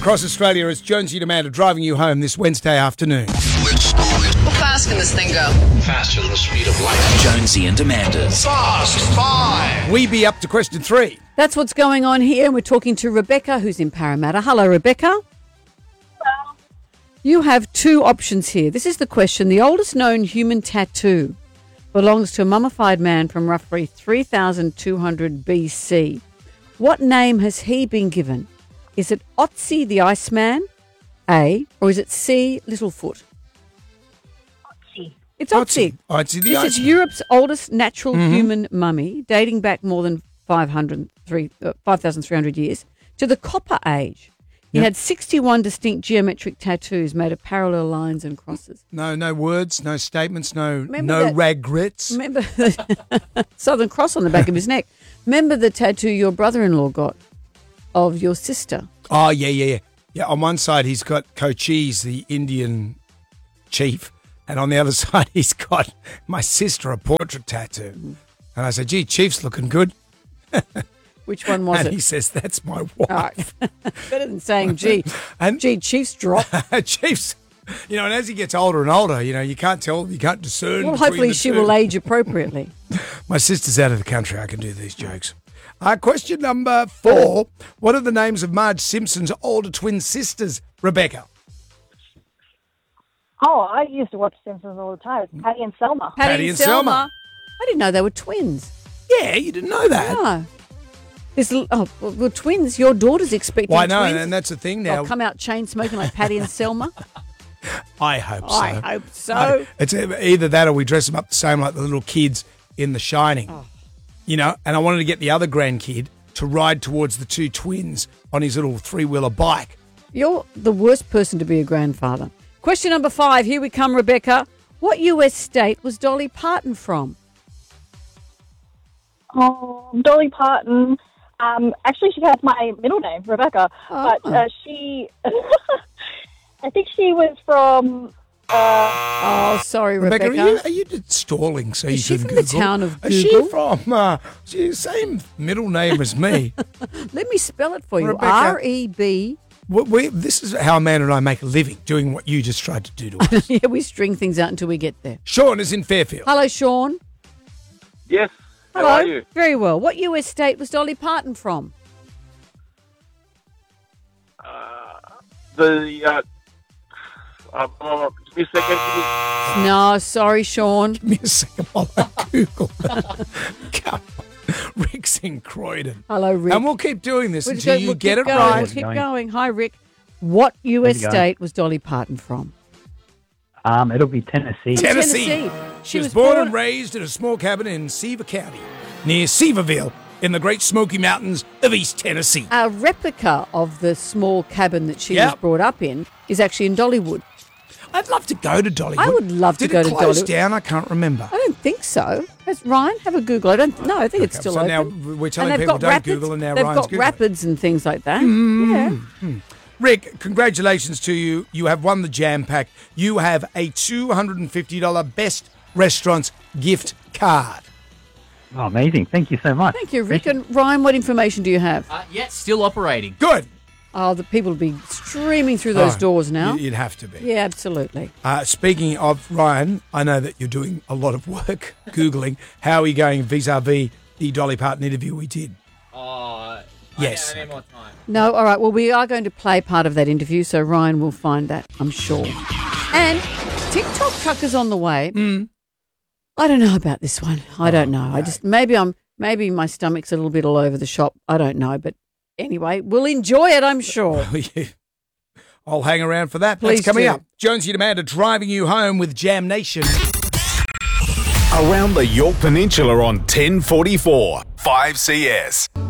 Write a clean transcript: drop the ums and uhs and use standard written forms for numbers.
Across Australia, it's Jonesy and Amanda driving you home this Wednesday afternoon. How fast can this thing go? Faster than the speed of light. Jonesy and Amanda's Fast Five. We be up to question 3. That's what's going on here. We're talking to Rebecca, who's in Parramatta. Hello, Rebecca. Hello. You have 2 options here. This is the question. The oldest known human tattoo belongs to a mummified man from roughly 3,200 BC. What name has he been given? Is it Otzi the Iceman, A, or is it C, Littlefoot? Otzi. It's Otzi. Otzi the This Iceman. is Europe's oldest natural human mummy, dating back more than 5,300 years to the Copper Age. He had 61 distinct geometric tattoos made of parallel lines and crosses. No words, no statements, no Remember that- regrets. Remember the Southern Cross on the back of his neck. Remember the tattoo your brother-in-law got of your sister? Oh, yeah. Yeah, on one side he's got Cochise, the Indian chief, and on the other side he's got my sister, a portrait tattoo. And I said, gee, Chief's looking good. Which one was And it? he says, that's my wife. All right. Better than saying, gee, Chief's drop. Chief's, and as he gets older and older, you can't tell, you can't discern. Well, between hopefully the she two. will age appropriately. My sister's out of the country. I can do these jokes. Question number 4. What are the names of Marge Simpson's older twin sisters, Rebecca? Oh, I used to watch Simpsons all the time. It's Patty and Selma. Patty and Selma. I didn't know they were twins. Yeah, you didn't know that. No. Well, twins. Your daughter's expecting Well, I know, twins. and that's the thing They'll now. come out chain smoking like Patty and Selma. I hope so. I hope so. It's either that or we dress them up the same like the little kids in The Shining. Oh. And I wanted to get the other grandkid to ride towards the 2 twins on his little 3-wheeler bike. You're the worst person to be a grandfather. Question number 5. Here we come, Rebecca. What US state was Dolly Parton from? Oh, Dolly Parton. Actually, she has my middle name, Rebecca. Oh. But she... I think she was from... Oh, sorry, Rebecca. Are you stalling so Is you she can from the Google? town of Is Google? she from same middle name as me? Let me spell it for you. Rebecca. R-E-B. This is how Amanda and I make a living, doing what you just tried to do to us. Yeah, we string things out until we get there. Sean is in Fairfield. Hello, Sean. Yes. Hello. How are you? Very well. What US state was Dolly Parton from? Give me a second. No, sorry, Sean. Give me a second while I Google. Come on. Rick's in Croydon. Hello, Rick. And we'll keep doing this until you We'll get keep it going. right. We'll keep going. Hi, Rick. What US state was Dolly Parton from? It'll be Tennessee. Tennessee. She was born and raised in a small cabin in Seaver County, near Seaverville, in the Great Smoky Mountains of East Tennessee. A replica of the small cabin that she was Yep. brought up in is actually in Dollywood. I'd love to go to Dollywood. I would love to go to Did it close Dollywood. down? I can't remember. I don't think so. Ryan, have a Google. I think it's still so open. now we're telling and they've people got don't rapids. Google, and now they've Ryan's got Googling. rapids and things like that. Yeah. Rick, congratulations to you. You have won the Jam Pack. You have a $250 Best Restaurants gift card. Oh, amazing. Thank you so much. Thank you, Rick. And Ryan, what information do you have? still operating. Good. Oh, the people will be streaming through those doors now. You'd have to be. Yeah, absolutely. Speaking of Ryan, I know that you're doing a lot of work Googling. How are you going vis-a-vis the Dolly Parton interview we did? Yes. I need more time. No, all right. Well, we are going to play part of that interview, so Ryan will find that, I'm sure. And TikTok truckers on the way. I don't know about this one. I don't know. no. I just maybe my stomach's a little bit all over the shop. I don't know, but anyway, we'll enjoy it, I'm sure. I'll hang around for that. Please That's coming do. up. Jonesy and Amanda driving you home with Jam Nation. Around the York Peninsula on 1044 5CS.